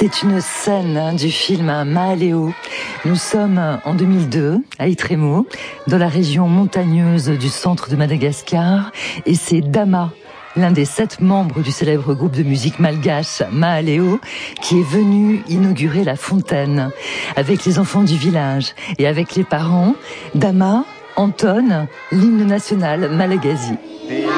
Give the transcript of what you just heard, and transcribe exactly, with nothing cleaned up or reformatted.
C'est une scène du film Mahaléo. Nous sommes en deux mille deux à Ytremo, dans la région montagneuse du centre de Madagascar, et c'est Dama, l'un des sept membres du célèbre groupe de musique malgache Mahaléo, qui est venu inaugurer la fontaine avec les enfants du village et avec les parents. Dama entonne l'hymne national malagasy.